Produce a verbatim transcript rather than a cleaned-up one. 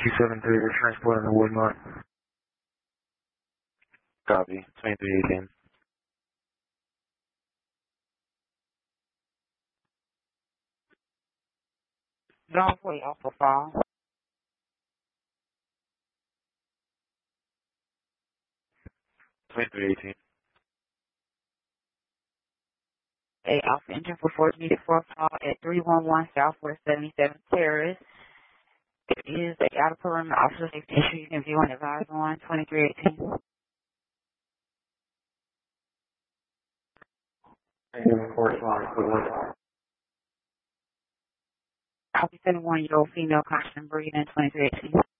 two seven three, we're transporting the Woodmont. Copy. twenty-three eighteen. Northway Alpha Fall. twenty-three eighteen. A Alpha Engine for four needed for a call at three one one Southwest seventy-seventh Terrace. It is a out of perimeter officer safety issue. You can view and advise on twenty-three eighteen. Correspondence with Woodmont. Alpha seven one year old female constant breathing twenty-three eighteen.